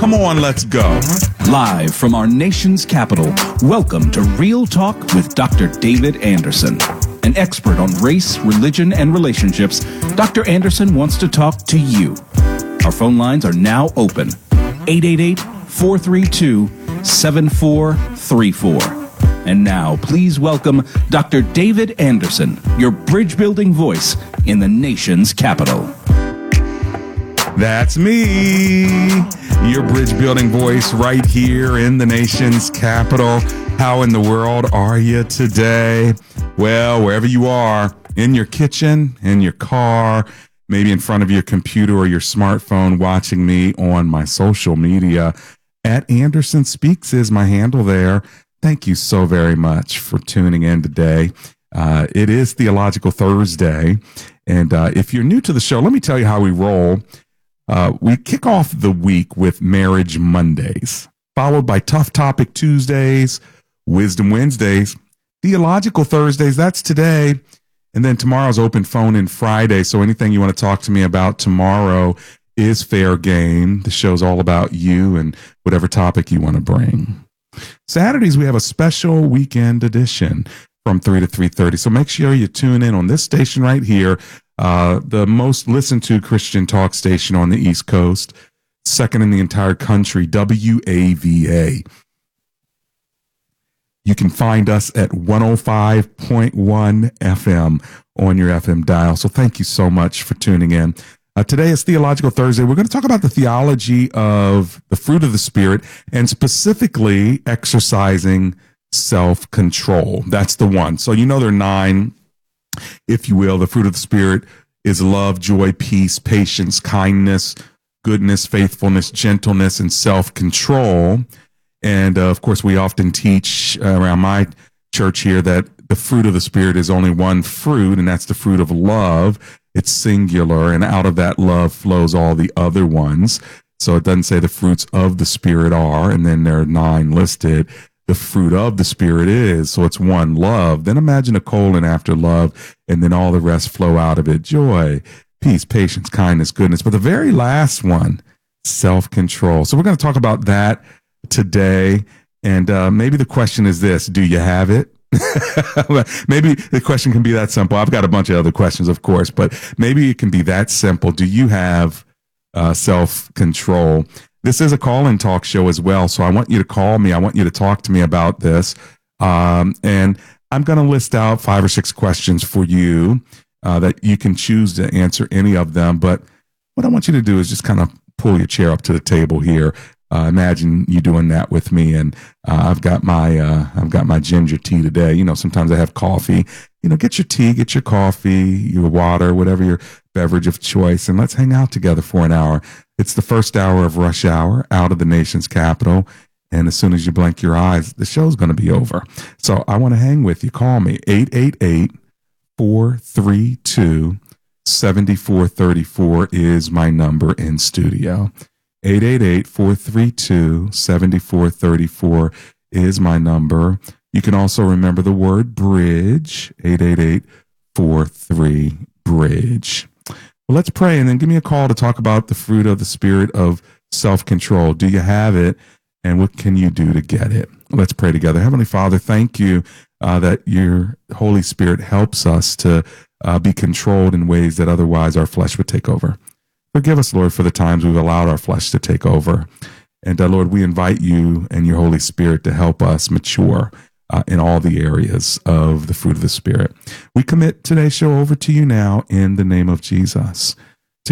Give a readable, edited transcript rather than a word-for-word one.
Come on, let's go. Live from our nation's capital, welcome to Real Talk with Dr. David Anderson. An expert on race, religion, and relationships, Dr. Anderson wants to talk to you. Our phone lines are now open. 888-432-7434. And now, please welcome Dr. David Anderson, your bridge-building voice in the nation's capital. That's me, your bridge-building voice right here in the nation's capital. How in the world are you today? Well, wherever you are, in your kitchen, in your car, maybe in front of your computer or your smartphone, watching me on my social media. At Anderson Speaks is my handle there. Thank you so very much for tuning in today. It is Theological Thursday. And if you're new to the show, let me tell you how we roll. We kick off the week with Marriage Mondays, followed by Tough Topic Tuesdays, Wisdom Wednesdays, Theological Thursdays, that's today, and then tomorrow's Open Phone In Friday. So anything you want to talk to me about tomorrow is fair game. The show's all about you and whatever topic you want to bring. Saturdays, we have a special weekend edition from 3 to 3:30. So make sure you tune in on this station right here, the most listened to Christian talk station on the East Coast, second in the entire country, WAVA. You can find us at 105.1 FM on your FM dial. So thank you so much for tuning in. Today is Theological Thursday. We're going to talk about the theology of the fruit of the Spirit and specifically exercising self-control. That's the one. So you know there are 9, if you will. The fruit of the Spirit is love, joy, peace, patience, kindness, goodness, faithfulness, gentleness, and self-control. And of course, we often teach around my church here that the fruit of the Spirit is only one fruit, and that's the fruit of love. It's singular, and out of that love flows all the other ones. So it doesn't say the fruits of the Spirit are, and then there are 9 listed. The fruit of the Spirit is, so it's one, love. Then imagine a colon after love, and then all the rest flow out of it. Joy, peace, patience, kindness, goodness. But the very last one, self-control. So we're going to talk about that today. And maybe the question is this: do you have it? Maybe the question can be that simple. I've got a bunch of other questions, of course, but maybe it can be that simple. Do you have self-control? This is a call-in talk show as well, so I want you to call me. I want you to talk to me about this. And I'm going to list out 5 or 6 questions for you that you can choose to answer any of them. But what I want you to do is just kind of pull your chair up to the table here. Imagine you doing that with me, and I've got my ginger tea today. You know, sometimes I have coffee. You know, get your tea, get your coffee, your water, whatever your beverage of choice, and let's hang out together for an hour. It's the first hour of rush hour out of the nation's capital, and as soon as you blink your eyes, the show's going to be over. So I want to hang with you. Call me, 888-432-7434 is my number in studio. 888-432-7434 is my number. You can also remember the word bridge, 888-43-BRIDGE. Well, let's pray and then give me a call to talk about the fruit of the Spirit of self-control. Do you have it? And what can you do to get it? Let's pray together. Heavenly Father, thank you that your Holy Spirit helps us to be controlled in ways that otherwise our flesh would take over. Forgive us, Lord, for the times we've allowed our flesh to take over. And Lord, we invite you and your Holy Spirit to help us mature in all the areas of the fruit of the Spirit. We commit today's show over to you now in the name of Jesus.